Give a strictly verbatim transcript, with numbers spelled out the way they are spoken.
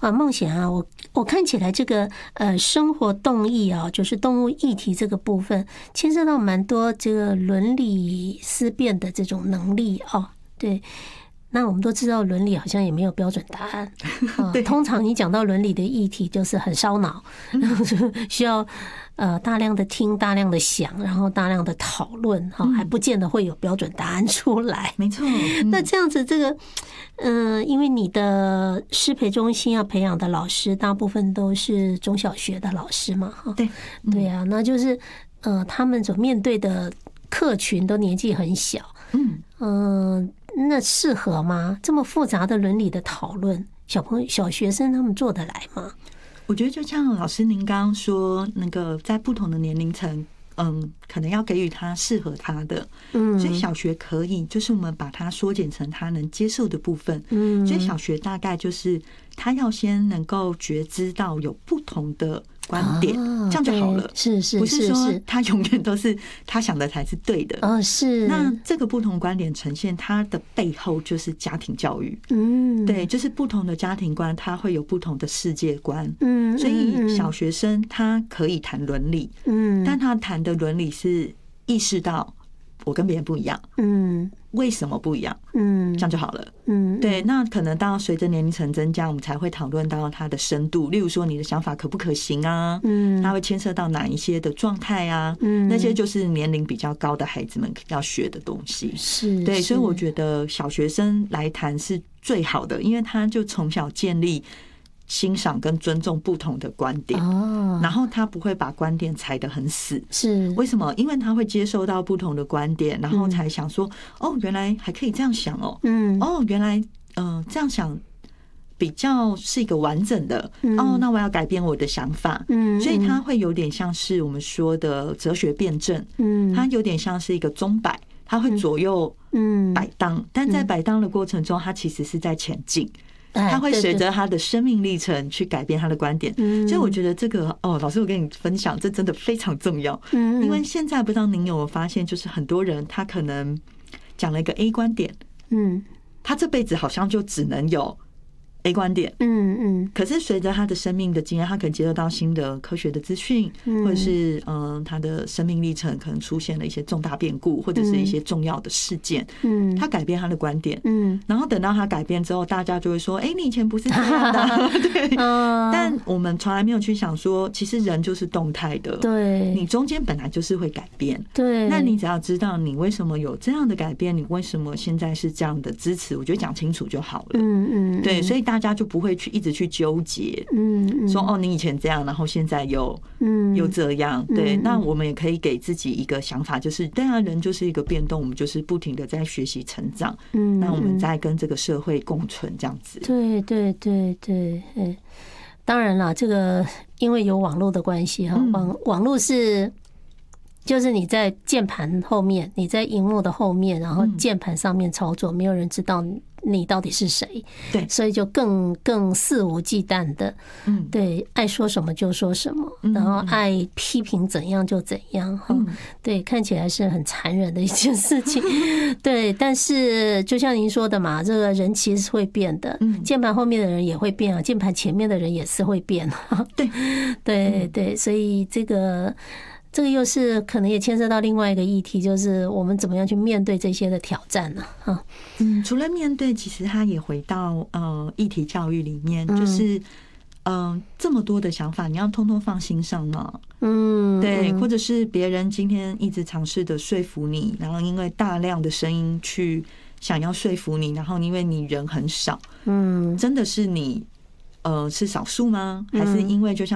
啊，梦显啊，我我看起来这个呃生活动议啊，就是动物议题这个部分，牵涉到蛮多这个伦理思辨的这种能力啊。对，那我们都知道伦理好像也没有标准答案啊。通常你讲到伦理的议题，就是很烧脑，需要呃大量的听、大量的想，然后大量的讨论，哈，还不见得会有标准答案出来。 没错。 那这样子，这个嗯、呃，因为你的师培中心要培养的老师，大部分都是中小学的老师嘛，哈， 对， 对啊，那就是呃，他们所面对的客群都年纪很小，嗯嗯。那适合吗？这么复杂的伦理的讨论，小朋友、小学生他们做得来吗？ 我觉得就像老师您刚刚说，那个在不同的年龄层，嗯，可能要给予他适合他的，嗯，所以小学可以，就是我们把它缩减成他能接受的部分，嗯，所以小学大概就是他要先能够觉知到有不同的观点，这样就好了。 是是， 不是说他永远都是他想的才是对的。 哦，是。 那这个不同观点呈现，它的背后就是家庭教育。嗯，对，就是不同的家庭观，它会有不同的世界观。嗯，所以小学生他可以谈伦理，嗯，但他谈的伦理是意识到我跟别人不一样，嗯，为什么不一样？嗯，这样就好了。嗯，对。那可能到随着年龄层增加，我们才会讨论到它的深度，例如说你的想法可不可行啊？嗯，它会牵涉到哪一些的状态啊？嗯，那些就是年龄比较高的孩子们要学的东西。 是， 对，所以我觉得小学生来谈是最好的，因为他就从小建立欣赏跟尊重不同的观点，哦，然后他不会把观点踩得很死。 是为什么？因为他会接受到不同的观点，然后才想说，嗯，哦，原来还可以这样想哦，嗯，哦，原来嗯，呃，这样想比较是一个完整的，嗯，哦，那我要改变我的想法，嗯，所以他会有点像是我们说的哲学辩证，嗯，它有点像是一个钟摆，它会左右嗯摆荡，但在摆荡的过程中，它其实是在前进。他会随着他的生命历程去改变他的观点，所以我觉得这个哦，老师我跟你分享，这真的非常重要。因为现在不知道您有没有发现，就是很多人他可能讲了一个 A 观点，嗯，他这辈子好像就只能有A 观点，嗯嗯，可是随着他的生命的经验，他可能接受到新的科学的资讯，或者是嗯他的生命历程可能出现了一些重大变故，或者是一些重要的事件，嗯，他改变他的观点，嗯，然后等到他改变之后，大家就会说，哎，你以前不是这样的，对，但我们从来没有去想说，其实人就是动态的， 对， 你中间本来就是会改变， 对， 那你只要知道你为什么有这样的改变，你为什么现在是这样的支持，我觉得讲清楚就好了，嗯嗯，对，所以大家就不会去一直去纠结，嗯，说哦，你以前这样，然后现在又嗯又这样，对，那我们也可以给自己一个想法，就是对啊，人就是一个变动，我们就是不停的在学习成长，嗯，那我们在跟这个社会共存这样子， 对对对对，嗯，当然啦，这个因为有网络的关系哈，网网络是。就是你在键盘后面，你在荧幕的后面，然后键盘上面操作，没有人知道你到底是谁， 对， 所以就更更肆无忌惮的，嗯，对，爱说什么就说什么，然后爱批评怎样就怎样，哈，对，看起来是很残忍的一件事情，对，但是就像您说的嘛，这个人其实是会变的，键盘后面的人也会变啊，键盘前面的人也是会变， 对， 对对，所以这个。这个又是可能也牵涉到另外一个议题，就是我们怎么样去面对这些的挑战呢？哈， 嗯，除了面对，其实它也回到呃议题教育里面，就是嗯、呃、这么多的想法，你要通通放心上吗？嗯，对，或者是别人今天一直尝试的说服你，然后因为大量的声音去想要说服你，然后因为你人很少，嗯，真的是你呃是少数吗？还是因为就像